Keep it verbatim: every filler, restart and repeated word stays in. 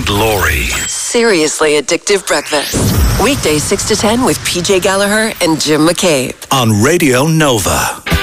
Saint Laurie. Seriously addictive breakfast. Weekdays six to ten with P J Gallagher and Jim McCabe. On Radio Nova.